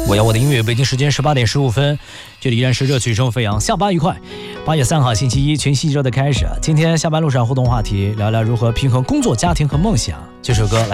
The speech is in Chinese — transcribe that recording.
我要我的音乐，北京时间18点15分，这里依然是热曲中飞扬，下班愉快。8月3号星期一，全新一周的开始。今天下班路上互动话题，聊聊如何平衡工作、家庭和梦想。这首歌来